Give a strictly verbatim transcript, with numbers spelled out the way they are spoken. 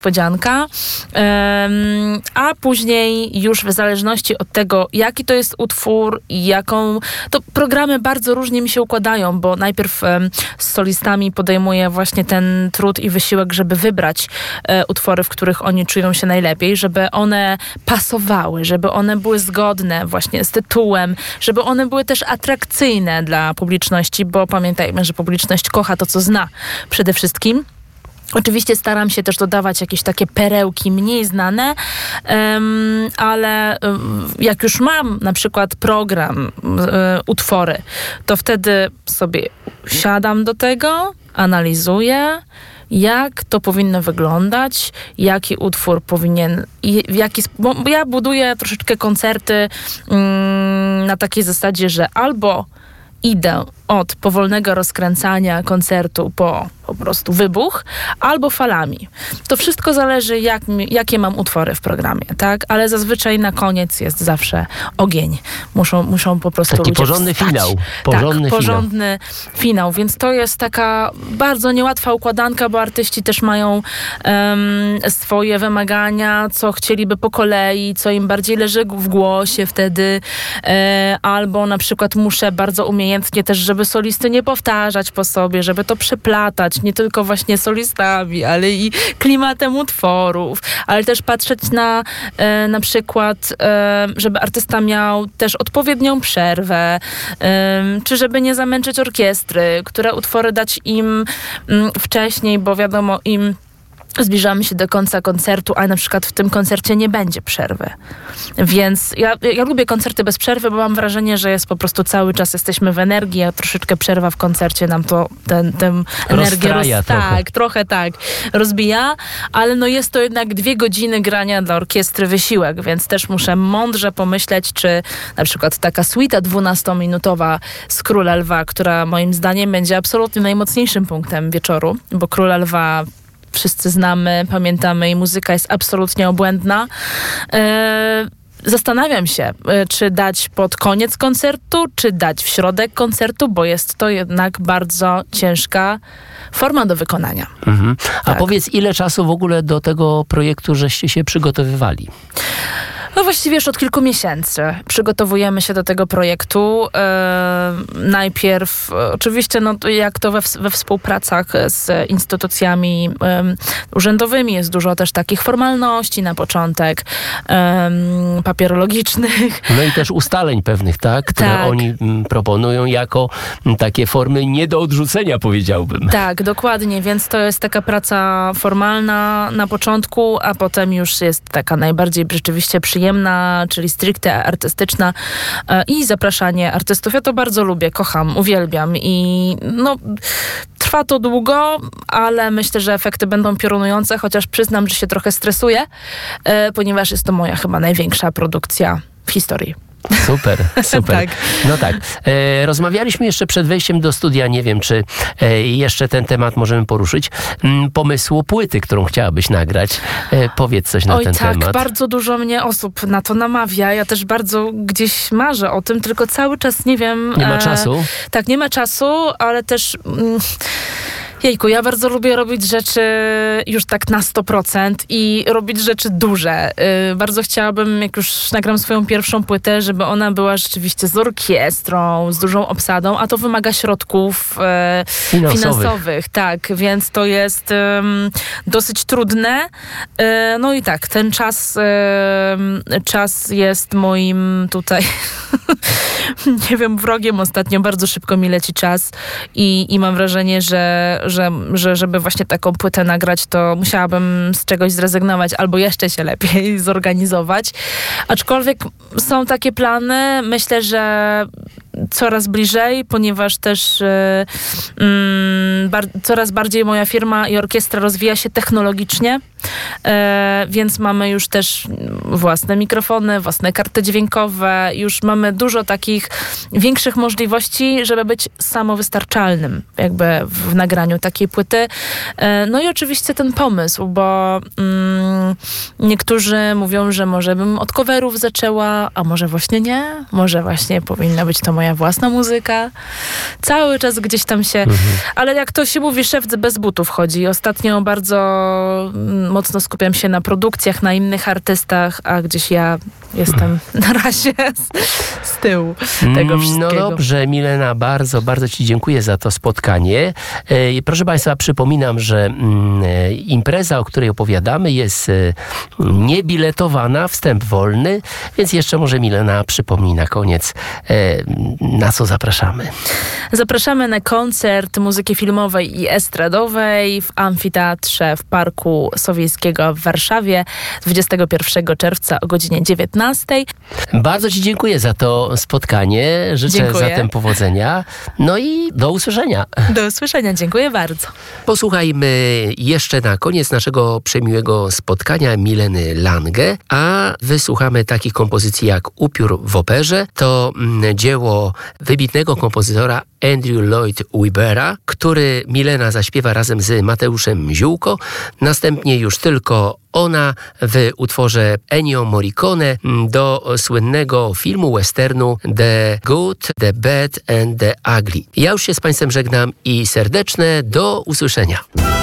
niespodzianka, a później już w zależności od tego, jaki to jest utwór i jaką... To programy bardzo różnie mi się układają, bo najpierw z solistami podejmuję właśnie ten trud i wysiłek, żeby wybrać utwory, w których oni czują się najlepiej, żeby one pasowały, żeby one były zgodne właśnie z tytułem, żeby one były też atrakcyjne dla publiczności, bo pamiętajmy, że publiczność kocha to, co zna przede wszystkim. Oczywiście staram się też dodawać jakieś takie perełki mniej znane, um, ale um, jak już mam na przykład program, um, utwory, to wtedy sobie siadam do tego, analizuję, jak to powinno wyglądać, jaki utwór powinien, i w jaki sposób, bo ja buduję troszeczkę koncerty um, na takiej zasadzie, że albo idę od powolnego rozkręcania koncertu po po prostu wybuch, albo falami. To wszystko zależy, jak mi, jakie mam utwory w programie, tak? Ale zazwyczaj na koniec jest zawsze ogień. Muszą, muszą po prostu taki ludzie porządny wstać. finał. Porządny tak, finał. porządny finał. Więc to jest taka bardzo niełatwa układanka, bo artyści też mają um, swoje wymagania, co chcieliby po kolei, co im bardziej leży w głosie wtedy, e, albo na przykład muszę bardzo umiejętnie też, żeby solisty nie powtarzać po sobie, żeby to przeplatać, nie tylko właśnie solistami, ale i klimatem utworów, ale też patrzeć na e, na przykład, e, żeby artysta miał też odpowiednią przerwę, e, czy żeby nie zamęczyć orkiestry, które utwory dać im m, wcześniej, bo wiadomo, im zbliżamy się do końca koncertu, a na przykład w tym koncercie nie będzie przerwy. Więc ja, ja lubię koncerty bez przerwy, bo mam wrażenie, że jest po prostu cały czas jesteśmy w energii, a troszeczkę przerwa w koncercie nam to ten, tę energię roz, trochę. tak, trochę tak rozbija, ale no jest to jednak dwie godziny grania dla orkiestry wysiłek, więc też muszę mądrze pomyśleć, czy na przykład taka suita dwunastominutowa z Króla Lwa, która moim zdaniem będzie absolutnie najmocniejszym punktem wieczoru, bo Króla Lwa wszyscy znamy, pamiętamy i muzyka jest absolutnie obłędna. E, zastanawiam się, czy dać pod koniec koncertu, czy dać w środek koncertu, bo jest to jednak bardzo ciężka forma do wykonania. Mhm. A tak. Powiedz, ile czasu w ogóle do tego projektu żeście się przygotowywali? No właściwie już od kilku miesięcy przygotowujemy się do tego projektu. E, najpierw, oczywiście, no, jak to we, we współpracach z instytucjami e, urzędowymi jest dużo też takich formalności na początek, e, papierologicznych. No i też ustaleń pewnych, tak? Które tak. oni m, proponują jako m, takie formy nie do odrzucenia, powiedziałbym. Tak, dokładnie, więc to jest taka praca formalna na początku, a potem już jest taka najbardziej rzeczywiście przyjemna, czyli stricte artystyczna i zapraszanie artystów. Ja to bardzo lubię, kocham, uwielbiam i no, trwa to długo, ale myślę, że efekty będą piorunujące, chociaż przyznam, że się trochę stresuję, ponieważ jest to moja chyba największa produkcja w historii. Super, super. tak. No tak. E, rozmawialiśmy jeszcze przed wejściem do studia, nie wiem, czy e, jeszcze ten temat możemy poruszyć, m, pomysłu płyty, którą chciałabyś nagrać. E, powiedz coś na Oj, ten tak, temat. bardzo dużo mnie osób na to namawia. Ja też bardzo gdzieś marzę o tym, tylko cały czas nie wiem... Nie ma e, czasu? Tak, nie ma czasu, ale też... Mm, Jejku, ja bardzo lubię robić rzeczy już tak na sto procent i robić rzeczy duże. Yy, bardzo chciałabym, jak już nagram swoją pierwszą płytę, żeby ona była rzeczywiście z orkiestrą, z dużą obsadą, a to wymaga środków yy, finansowych. finansowych. Tak, więc to jest yy, dosyć trudne. Yy, no i tak, ten czas, yy, czas jest moim tutaj, nie wiem, wrogiem ostatnio. Bardzo szybko mi leci czas i, i mam wrażenie, że Że, że żeby właśnie taką płytę nagrać, to musiałabym z czegoś zrezygnować albo jeszcze się lepiej zorganizować. Aczkolwiek są takie plany. Myślę, że coraz bliżej, ponieważ też mm, bar- coraz bardziej moja firma i orkiestra rozwija się technologicznie, e, więc mamy już też własne mikrofony, własne karty dźwiękowe, już mamy dużo takich większych możliwości, żeby być samowystarczalnym jakby w nagraniu takiej płyty. E, no i oczywiście ten pomysł, bo mm, niektórzy mówią, że może bym od coverów zaczęła, a może właśnie nie. Może właśnie powinna być to moja własna muzyka. Cały czas gdzieś tam się... Mhm. Ale jak to się mówi, szef bez butów chodzi. Ostatnio bardzo mocno skupiam się na produkcjach, na innych artystach, a gdzieś ja jestem na razie z, z tyłu tego wszystkiego. No dobrze, Milena, bardzo, bardzo Ci dziękuję za to spotkanie. E, proszę Państwa, przypominam, że mm, impreza, o której opowiadamy, jest e, niebiletowana, wstęp wolny, więc jeszcze może Milena przypomni na koniec, e, na co zapraszamy. Zapraszamy na koncert muzyki filmowej i estradowej w Amfiteatrze w Parku Sowiejskiego w Warszawie dwudziestego pierwszego czerwca o godzinie dziewiętnastej. Bardzo Ci dziękuję za to spotkanie. Życzę dziękuję. zatem powodzenia. No i do usłyszenia. Do usłyszenia. Dziękuję bardzo. Posłuchajmy jeszcze na koniec naszego przemiłego spotkania Mileny Lange, a wysłuchamy takich kompozycji jak Upiór w operze. To mm, dzieło wybitnego kompozytora Andrew Lloyd Webbera, który Milena zaśpiewa razem z Mateuszem Ziółko. Następnie już tylko ona w utworze Ennio Morricone do słynnego filmu westernu The Good, The Bad and The Ugly. Ja już się z Państwem żegnam i serdeczne do usłyszenia.